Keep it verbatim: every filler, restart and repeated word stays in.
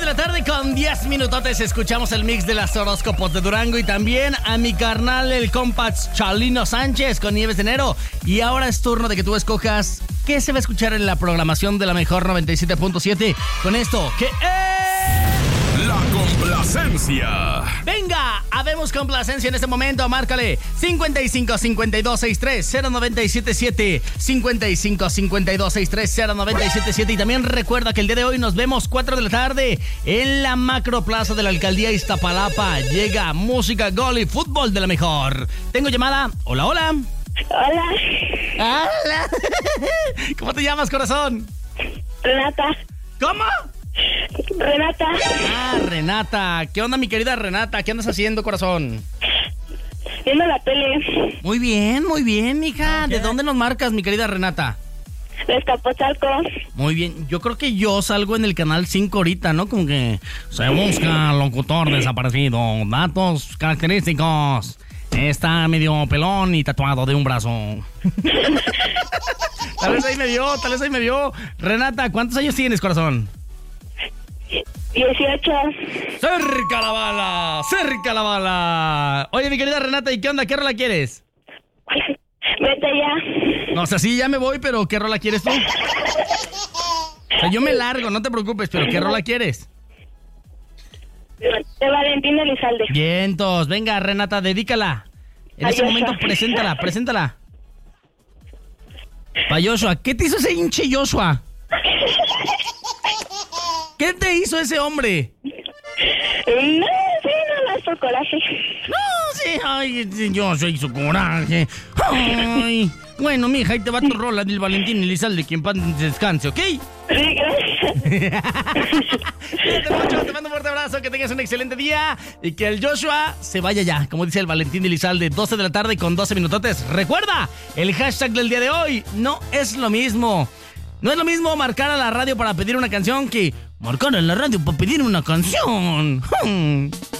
de la tarde con diez minutotes escuchamos el mix de las horóscopos de Durango y también a mi carnal el compas Chalino Sánchez con Nieves de Enero. Y ahora es turno de que tú escojas qué se va a escuchar en la programación de la mejor noventa y siete punto siete con esto que es... La complacencia. Venga, habemos complacencia en este momento. Márcale cincuenta y cinco, cincuenta y dos, sesenta y tres, cero noventa y siete siete, cincuenta y cinco, cincuenta y dos, sesenta y tres, cero noventa y siete siete. Y también recuerda que el día de hoy nos vemos cuatro de la tarde en la Macroplaza de la Alcaldía Iztapalapa. Llega música, gol y fútbol de la mejor. Tengo llamada. Hola, hola. Hola. Hola. ¿Cómo te llamas, corazón? Renata. ¿Cómo? Renata. Ah, Renata. ¿Qué onda, mi querida Renata? ¿Qué andas haciendo, corazón? Viendo la tele. Muy bien, muy bien, mija. ¿De dónde nos marcas, mi querida Renata? De Escapotzalco. Muy bien. Yo creo que yo salgo en el canal cinco ahorita, ¿no? Como que se busca locutor desaparecido. Datos característicos. Está medio pelón y tatuado de un brazo. Tal vez ahí me vio, tal vez ahí me vio. Renata, ¿cuántos años tienes, corazón? dieciocho. ¡Cerca la bala! ¡Cerca la bala! Oye, mi querida Renata, ¿y qué onda? ¿Qué rola quieres? Vete ya. No, o sea, sí, ya me voy, pero ¿qué rola quieres tú? O sea, yo me largo, no te preocupes, pero ¿qué rola quieres? De Valentín Elizalde. Vientos, venga, Renata, dedícala. En A este Joshua. momento, preséntala, preséntala. Pa' Joshua, ¿qué te hizo ese hinche Joshua? ¿Qué te hizo ese hombre? No, sí, no más por coraje. No, sí, ay, yo soy su coraje. Ay, bueno, mija, ahí te va tu rola del Valentín Elizalde, quien paz descanse, ¿ok? Sí, gracias. Cuídate mucho, te mando un fuerte abrazo, que tengas un excelente día y que el Joshua se vaya ya, como dice el Valentín Elizalde, doce de la tarde con doce minutotes. Recuerda, el hashtag del día de hoy no es lo mismo. No es lo mismo marcar a la radio para pedir una canción que marcar a la radio para pedir una canción.